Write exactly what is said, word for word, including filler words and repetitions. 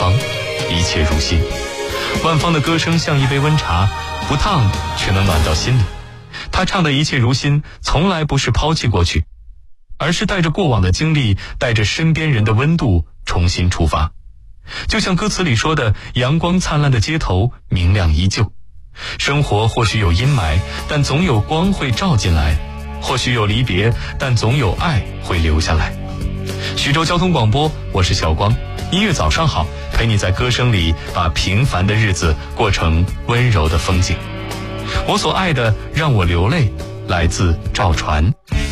芳，一切如新。万芳的歌声像一杯温茶，不烫却能暖到心里。她唱的一切如新，从来不是抛弃过去，而是带着过往的经历，带着身边人的温度重新出发。就像歌词里说的，阳光灿烂的街头，明亮依旧。生活或许有阴霾，但总有光会照进来；或许有离别，但总有爱会留下来。徐州交通广播，我是小光，音乐早上好，陪你在歌声里把平凡的日子过成温柔的风景。我所爱的让我流泪，来自赵传。